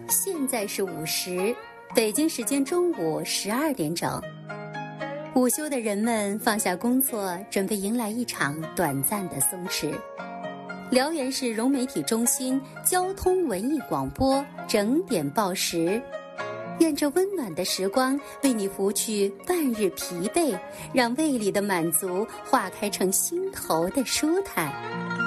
现在是午时，北京时间中午12点整。午休的人们放下工作，准备迎来一场短暂的松弛。辽源市融媒体中心交通文艺广播整点报时，愿这温暖的时光为你拂去半日疲惫，让胃里的满足化开成心头的舒坦。